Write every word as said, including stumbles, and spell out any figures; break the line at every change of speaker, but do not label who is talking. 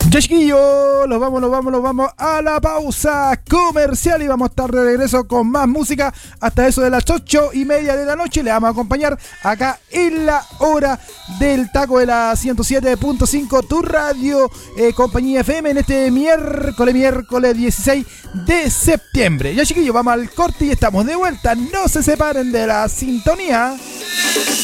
Ya chiquillos, nos vamos, nos vamos, nos vamos a la pausa comercial y vamos a estar de regreso con más música hasta eso de las ocho y media de la noche. Le vamos a acompañar acá en la hora del taco de la ciento siete punto cinco, tu radio, eh, compañía F M, en este miércoles, miércoles dieciséis de septiembre. Ya chiquillos, vamos al corte y estamos de vuelta. No se separen de la sintonía.